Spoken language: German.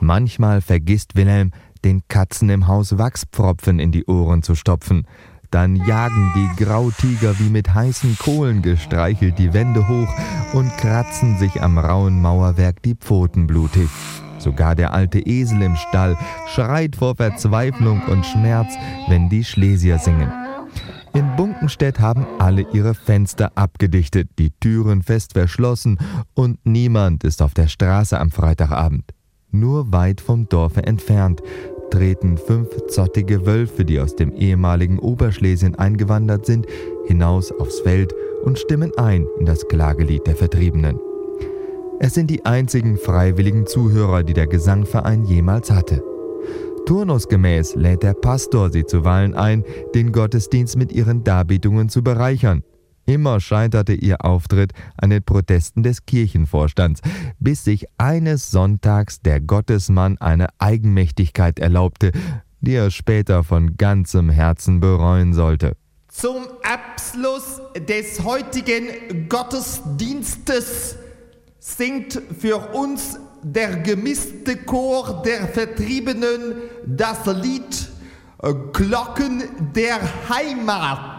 Manchmal vergisst Wilhelm, den Katzen im Haus Wachspfropfen in die Ohren zu stopfen. Dann jagen die Grautiger wie mit heißen Kohlen gestreichelt die Wände hoch und kratzen sich am rauen Mauerwerk die Pfoten blutig. Sogar der alte Esel im Stall schreit vor Verzweiflung und Schmerz, wenn die Schlesier singen. In Bunkenstedt haben alle ihre Fenster abgedichtet, die Türen fest verschlossen und niemand ist auf der Straße am Freitagabend. Nur weit vom Dorfe entfernt treten 5 zottige Wölfe, die aus dem ehemaligen Oberschlesien eingewandert sind, hinaus aufs Feld und stimmen ein in das Klagelied der Vertriebenen. Es sind die einzigen freiwilligen Zuhörer, die der Gesangverein jemals hatte. Turnusgemäß lädt der Pastor sie zuweilen ein, den Gottesdienst mit ihren Darbietungen zu bereichern. Immer scheiterte ihr Auftritt an den Protesten des Kirchenvorstands, bis sich eines Sonntags der Gottesmann eine Eigenmächtigkeit erlaubte, die er später von ganzem Herzen bereuen sollte. Zum Abschluss des heutigen Gottesdienstes singt für uns der gemischte Chor der Vertriebenen das Lied Glocken der Heimat.